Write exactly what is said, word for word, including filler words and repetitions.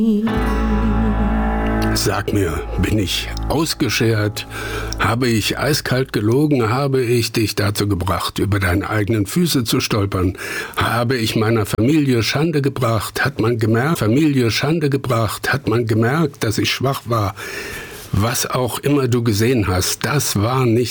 Sag mir, bin ich ausgeschert? Habe ich eiskalt gelogen? Habe ich dich dazu gebracht, über deine eigenen Füße zu stolpern? Habe ich meiner Familie Schande gebracht? Hat man gemerkt, Familie Schande gebracht? Hat man gemerkt, dass ich schwach war? Was auch immer du gesehen hast, das war nicht